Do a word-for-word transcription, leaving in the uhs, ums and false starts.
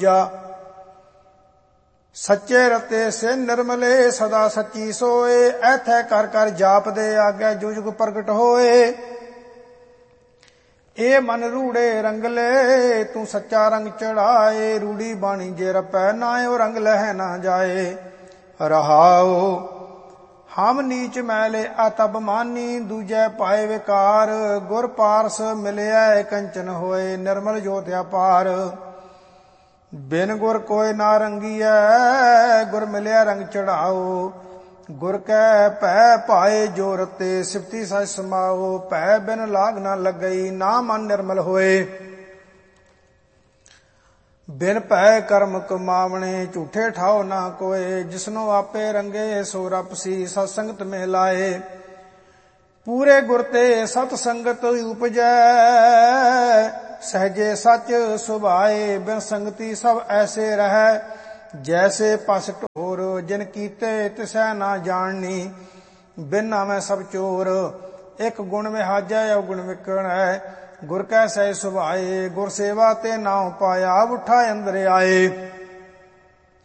ਤੀਜਾ। ਸੱਚੇ ਰਤੇ ਸੇ ਨਿਰਮਲੇ ਸਦਾ ਸੱਚੀ ਸੋਏ, ਐਥੈ ਕਰ ਕਰ ਜਾਪਦੇ ਆਗੇ ਜੋ ਜੁਗ ਪ੍ਰਗਟ ਹੋਏ। ਇਹ ਮਨ ਰੂੜੇ ਰੰਗਲੇ ਤੂੰ ਸੱਚਾ ਰੰਗ ਚੜਾਏ, ਰੂੜੀ ਬਾਣੀ ਜੇ ਰਪੈ ਨਾਇਓ ਰੰਗ ਲਹਿ ਨਾ ਜਾਏ। ਰਹਾਉ ਹਮ ਨੀਚ ਮੈਲੇ ਅਤਬ ਮਾਨੀ, ਦੂਜੈ ਪਾਏ ਵਿਕਾਰ, ਗੁਰ ਪਾਰਸ ਮਿਲਿਆ ਕੰਚਨ ਹੋਏ ਨਿਰਮਲ ਜੋਤ ਅਪਾਰ। ਬਿਨ ਗੁਰ ਕੋਇ ਨਾ ਰੰਗੀਐ, ਗੁਰ ਮਿਲਿਆ ਰੰਗ ਚੜਾਓ, ਗੁਰ ਕੈ ਭੈ ਪਾਏ ਜੋ ਰਤੇ ਸਿਫਤੀ ਸਚ ਸਮਾਓ। ਭੈ ਬਿਨ ਲਾਗ ਨਾ ਲੱਗਈ ਨਾ ਮਨ ਨਿਰਮਲ ਹੋਏ, ਬਿਨ ਭੈ ਕਰਮ ਕਮਾਵਣੇ ਝੂਠੇ ਠਾਓ ਨਾ ਕੋਏ। ਜਿਸਨੋ ਆਪੇ ਰੰਗੇ ਸੋ ਰਪਸੀ ਸਤ ਸੰਗਤ ਮਹਿ ਲਾਏ, ਪੂਰੇ ਗੁਰ ਤੇ ਸਤ ਸੰਗਤ ਉਪਜੈ, ਸਹਜੇ ਸਚ ਸੁਭਾਏ। ਬਿਨ ਸੰਗਤੀ ਸਭ ਐਸੇ ਰਹੈ, ਜੈਸੇ ਪਸ ਢੋਰ, ਜਿਨ ਕੀਤੇ ਤਿਸੈ ਨਾ ਜਾਣਨੀ, ਬਿਨ ਨਾਮੈ ਸਭ ਚੋਰ। ਇਕ ਗੁਣ ਵਿਹਾਜੈ ਅਵਗੁਣ ਵਿਕਣੈ, ਗੁਰ ਕੈ ਸਹਿ ਸੁਭਾਏ। ਗੁਰ ਸੇਵਾ ਤੇ ਨਾਉ ਪਾਇਆ ਉਠਾ ਅੰਦਰ ਆਏ।